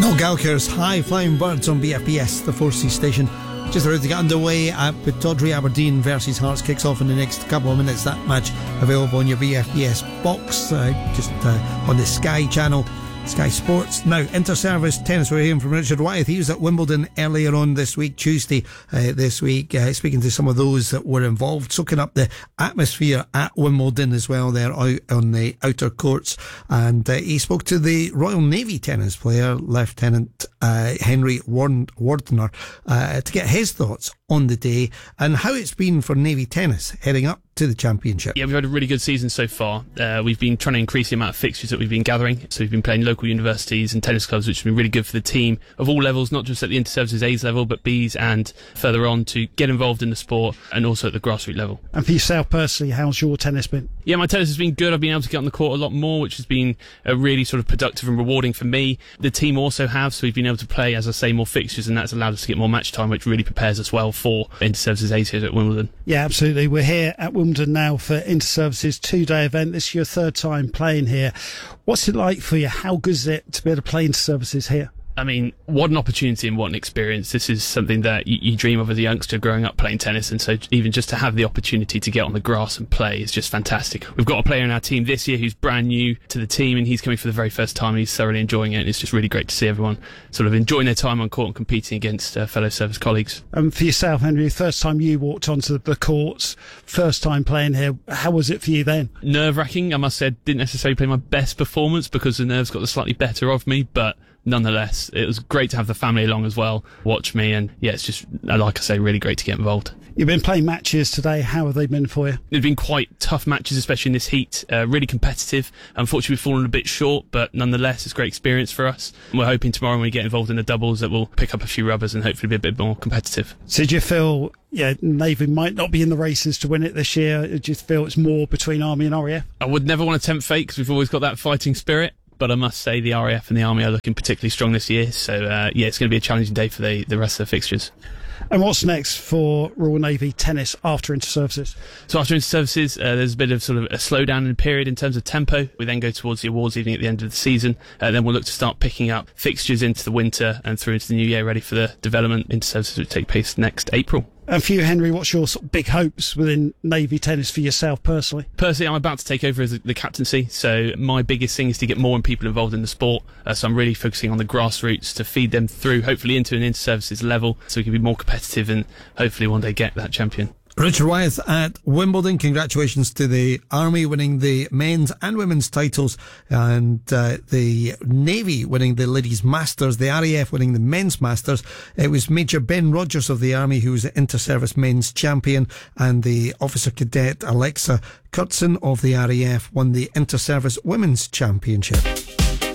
Noel Gallagher's High Flying Birds on BFBS, the 4C station. Just about to get underway at Pittodrie Aberdeen versus Hearts. Kicks off in the next couple of minutes. That match available on your BFBS box, just on the Sky channel, Sky Sports. Now, inter-service tennis, we're hearing from Richard Wyeth. He was at Wimbledon earlier on this week, Tuesday this week, speaking to some of those that were involved, soaking up the atmosphere at Wimbledon as well there out on the outer courts. And he spoke to the Royal Navy tennis player, Lieutenant Henry Wardner, to get his thoughts on the day and how it's been for Navy tennis heading up to the championship. Yeah, we've had a really good season so far. We've been trying to increase the amount of fixtures that we've been gathering. So we've been playing local universities and tennis clubs, which has been really good for the team of all levels, not just at the inter-services A's level, but B's and further on, to get involved in the sport and also at the grassroots level. And for yourself personally, how's your tennis been? Yeah, my tennis has been good. I've been able to get on the court a lot more, which has been really sort of productive and rewarding for me. The team also have, so we've been able to play, as I say, more fixtures, and that's allowed us to get more match time, which really prepares us well for inter-services A's here at Wimbledon. Yeah, absolutely. We're here at Wimbledon now for Inter-Services 2-day event. This is your third time playing here. What's it like for you? How good is it to be able to play Inter-Services here? I mean, what an opportunity and what an experience. This is something that you dream of as a youngster growing up playing tennis, and so even just to have the opportunity to get on the grass and play is just fantastic. We've got a player in our team this year who's brand new to the team, and he's coming for the very first time. He's thoroughly enjoying it, and it's just really great to see everyone sort of enjoying their time on court and competing against fellow service colleagues. For yourself, Henry, first time you walked onto the courts, first time playing here, how was it for you then? Nerve-wracking, I must say. Didn't necessarily play my best performance because the nerves got the slightly better of me, but nonetheless, it was great to have the family along as well, watch me, and yeah, it's just, like I say, really great to get involved. You've been playing matches today. How have they been for you? They've been quite tough matches, especially in this heat. Really competitive. Unfortunately, we've fallen a bit short, but nonetheless, it's a great experience for us. And we're hoping tomorrow when we get involved in the doubles that we'll pick up a few rubbers and hopefully be a bit more competitive. So do you feel Navy might not be in the races to win it this year? Do you feel it's more between Army and RAF? I would never want to tempt fate because we've always got that fighting spirit. But I must say the RAF and the Army are looking particularly strong this year. So, it's going to be a challenging day for the rest of the fixtures. And what's next for Royal Navy tennis after Inter-Services? So after Inter-Services, there's a bit of sort of a slowdown in the period in terms of tempo. We then go towards the awards evening at the end of the season. Then we'll look to start picking up fixtures into the winter and through into the new year, ready for the development. Inter-Services will take place next April. And for you, Henry, what's your sort of big hopes within Navy tennis for yourself personally? Personally, I'm about to take over as the captaincy, so my biggest thing is to get more people involved in the sport. So I'm really focusing on the grassroots to feed them through, hopefully into an inter-services level, so we can be more competitive and hopefully one day get that champion. Richard Wyeth at Wimbledon. Congratulations to the Army winning the men's and women's titles, and the Navy winning the ladies' masters, the RAF winning the men's masters. It was Major Ben Rogers of the Army who was the inter-service men's champion, and the officer cadet Alexa Kurtzen of the RAF won the inter-service women's championship.